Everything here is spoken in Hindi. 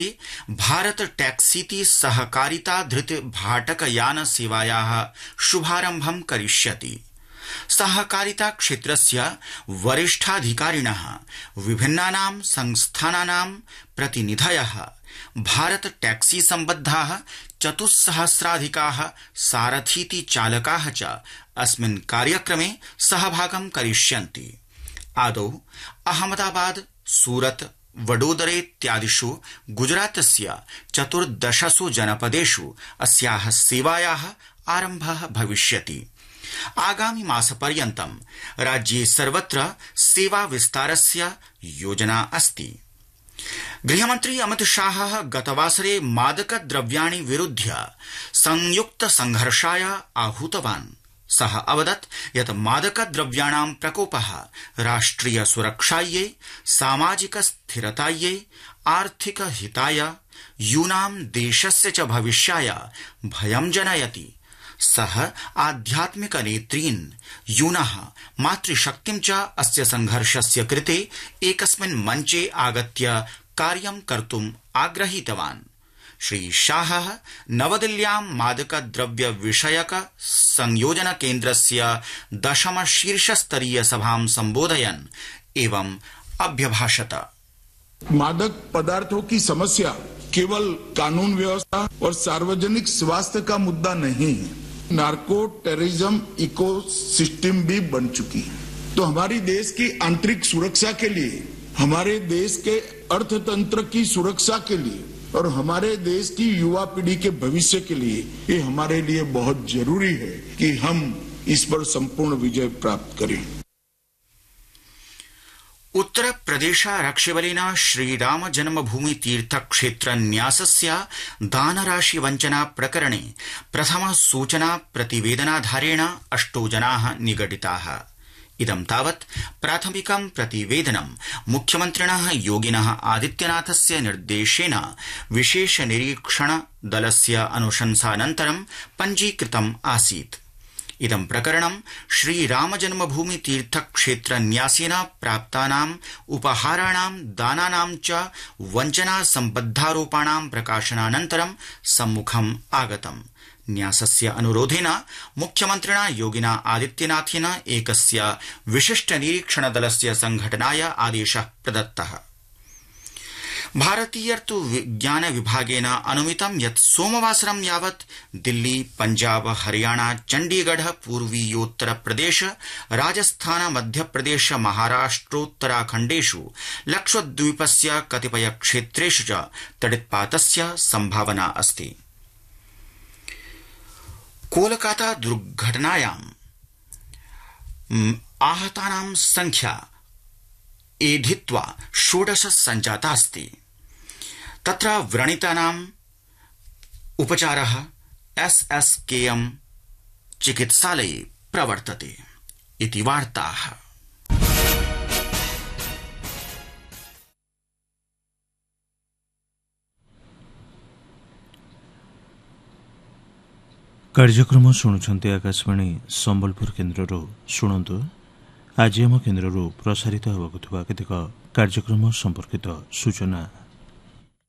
भारत टैक्सीति सहकारिता धृत भाटकयान सेवायाः शुभारम्भं करिष्यति। सहकारिता क्षेत्रस्य वरिष्ठाधिकारिणः विभिन्नानां संस्थानानां प्रतिनिधयः भारत टैक्सी सम्बद्धाः 4,000 सारथीति चालकाः च अस्मिन् कार्यक्रमे सहभागं करिष्यन्ति। आदौ अहमदाबाद, सूरत, वडोदरेत्यादिषु गुजरातस्य 14 जनपदेषु अस्याः सेवायाः आरम्भः भविष्यति। आगामि मासपर्यन्तं राज्ये सर्वत्र सेवा विस्तारस्य योजना अस्ति। गृहमन्त्री अमित शाहः गतवासरे मादकद्रव्याणि विरुध्य संयुक्त संघर्षाय आहूतवान्। सः अवदत् यत् मादकद्रव्याणां प्रकोपः राष्ट्रिय सुरक्षायै, सामाजिक स्थिरतायै, आर्थिक हिताय, यूनां देशस्य च भविष्याय भयं जनयति। सः आध्यात्मिक नेत्रीन्, यूनः मातृशक्तिं च अस्य संघर्षस्य कृते एकस्मिन् मञ्चे आगत्य कार्यं कर्तुम् आग्रहीतवान्। श्री शाहः नवदिल्ल्यां मादकद्रव्य विषयक संयोजन केन्द्रस्य 10 शीर्षस्तरीय सभां संबोधयन् एवं अभ्यभाषत। मादक पदार्थों की समस्या केवल कानून व्यवस्था और सार्वजनिक स्वास्थ्य का मुद्दा नहीं है, नार्को टेररिज्म इकोसिस्टम भी बन चुकी है। तो हमारी देश की आंतरिक सुरक्षा के लिए, हमारे देश के अर्थतंत्र की सुरक्षा के लिए और हमारे देश की युवा पीढ़ी के भविष्य के लिए ये हमारे लिए बहुत जरूरी है कि हम इस पर संपूर्ण विजय प्राप्त करें। उत्तर प्रदेशारक्षिबलेन श्रीराम जन्मभूमि तीर्थ क्षेत्र न्यासस्य दानराशि वञ्चना प्रकरणे प्रथम सूचना प्रतिवेदनाधारेण 8 जनाः निगडिताः। इदं तावत् प्राथमिकं प्रतिवेदनं मुख्यमन्त्रिणः योगिनः आदित्यनाथस्य निर्देशेन विशेष निरीक्षण दलस्य अनुशंसानन्तरं पञ्जीकृतम् आसीत्। इदं प्रकरणं श्रीराम जन्मभूमि तीर्थ क्षेत्र न्यासेन प्राप्तानाम् उपहाराणां, दानानां च वञ्चना सम्बद्धारोपाणां प्रकाशनानन्तरं सम्मुखम् आगतम्। न्यासस्य अनुरोधेन मुख्यमन्त्रिणा योगिना आदित्यनाथेन एकस्य विशिष्ट निरीक्षण दलस्य संघटनाय आदेशः प्रदत्तः। भारतीय ऋतुविज्ञान विभागेन अनुमितं यत् सोमवासरं यावत् दिल्ली, पञ्जाब, हरियाणा, चण्डीगढ़, पूर्वीयोत्तर प्रदेश, राजस्थान, मध्यप्रदेश, महाराष्ट्रोत्तराखण्डेषु, लक्षद्वीपस्य कतिपय क्षेत्रेषु च तडित्पातस्य सम्भावना अस्ति। कोलकाता दुर्घटनायां आहतानां संख्या एधित्वा 16 सञ्जातास्ति। तत्र व्रणितानाम् उपचारः SSKM चिकित्सालये प्रवर्तते इति वार्ताः। कार्यक्रम शुणुछन्ति आकाशवाणी संबलपुर केन्द्रରୁ। शुणन्तु आज आम केन्द्रରୁ प्रसारित हेबाकु थिबा केतेक कार्यक्रम संपर्कित सूचना।